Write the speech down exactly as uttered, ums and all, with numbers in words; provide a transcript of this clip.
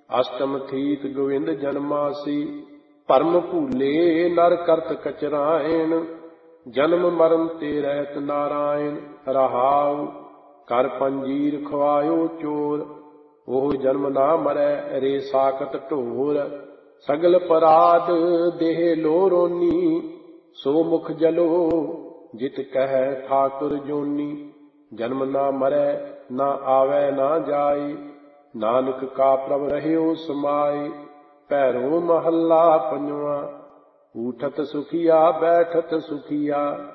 ਅਸ਼ਟਮ ਥੀਤ ਗੋਵਿੰਦ ਜਨਮਾਸੀ। ਭਰਮ ਭੂਲੇ ਨਰ ਕਰਤ ਕਚਰਾਇਣ, ਜਨਮ ਮਰਨ ਤੇ ਰਹਿਤ ਨਾਰਾਇਣ। ਰਹਾਉ ਕਰ ਪੰਜੀਰ ਖਵਾਇਓ ਚੋਰ, ਉਹ ਜਨਮ ਨਾ ਮਰੈ ਰੇ ਸਾਕਤ ਢੋਰ। ਸਗਲ ਪਰਾਧ ਦੇਹ ਲੋ ਰੋਨੀ, ਸੋ ਮੁਖ ਜਲੋ ਜਿਤ ਕਹਿ ਠਾਕੁਰ ਜੋਨੀ। ਜਨਮ ਨਾ ਮਰੈ ਨਾ ਆਵੈ ਨਾ ਜਾਇ, ਨਾਨਕ ਕਾ ਪ੍ਰਭ ਰਹਿਓ ਸਮਾਇ। ਭੈਰੋ ਮਹੱਲਾ ਪੰਜਵਾ। ਊਠਤ ਸੁਖੀਆ ਬੈਠਤ ਸੁਖੀਆ,